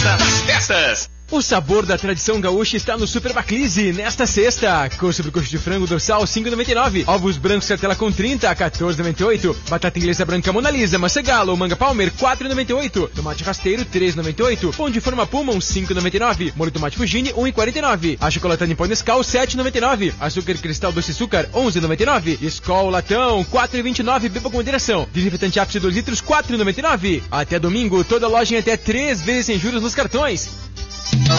Semana das Festas. O sabor da tradição gaúcha está no Super Baclise nesta sexta. Sobrecoxa de frango dorsal 5,99. Ovos brancos cartela com 30 a 14,98. Batata inglesa branca Mona Lisa, maçã galo ou manga palmer 4,98. Tomate rasteiro 3,98. Pão de forma puma 5,99. Molho tomate fugine 1,49. A chocolatada em pó Nescau 7,99. Açúcar cristal doce açúcar 11,99. Skol latão 4,29. Beba com moderação. Desinfetante ápice 2 litros 4,99. Até domingo toda loja em até 3 vezes sem juros nos cartões.